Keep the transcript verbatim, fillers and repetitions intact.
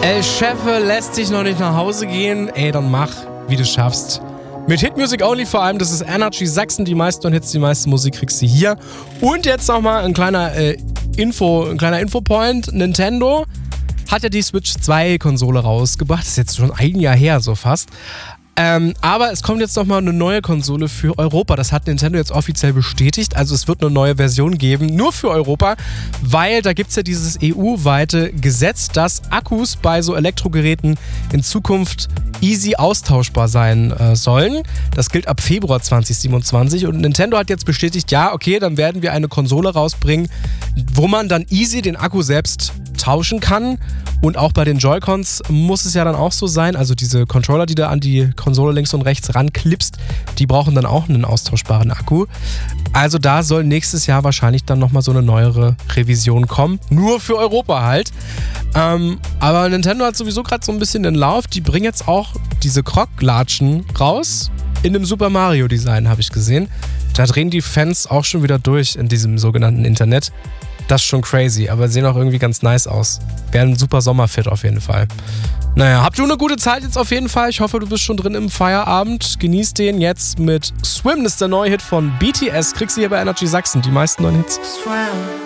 El Chefe lässt sich noch nicht nach Hause gehen. Ey, dann mach, wie du schaffst. Mit Hit Music Only vor allem, das ist Energy Sachsen. Die meisten Hits, die meiste Musik kriegst du hier. Und jetzt nochmal ein kleiner äh, Info, ein kleiner Infopoint. Nintendo hat ja die Switch zwei Konsole rausgebracht. Das ist jetzt schon ein Jahr her, so fast. Ähm, aber es kommt jetzt nochmal eine neue Konsole für Europa. Das hat Nintendo jetzt offiziell bestätigt. Also es wird eine neue Version geben, nur für Europa, weil da gibt es ja dieses E U-weite Gesetz, dass Akkus bei so Elektrogeräten in Zukunft easy austauschbar sein äh, sollen. Das gilt ab Februar zwanzig siebenundzwanzig und Nintendo hat jetzt bestätigt, ja, okay, dann werden wir eine Konsole rausbringen, wo man dann easy den Akku selbst tauschen kann. Und auch bei den Joy-Cons muss es ja dann auch so sein, also diese Controller, die du an die Konsole links und rechts ranklippst, die brauchen dann auch einen austauschbaren Akku. Also da soll nächstes Jahr wahrscheinlich dann nochmal so eine neuere Revision kommen, nur für Europa halt. Ähm, aber Nintendo hat sowieso gerade so ein bisschen den Lauf, die bringen jetzt auch diese Krog-Latschen raus, in einem Super Mario-Design habe ich gesehen. Da drehen die Fans auch schon wieder durch in diesem sogenannten Internet. Das ist schon crazy, aber sehen auch irgendwie ganz nice aus. Wäre ein super Sommerfit auf jeden Fall. Naja, habt du eine gute Zeit jetzt auf jeden Fall. Ich hoffe, du bist schon drin im Feierabend. Genießt den jetzt mit Swim. Das ist der neue Hit von B T S. Kriegst du hier bei Energy Sachsen. Die meisten neuen Hits. Swim.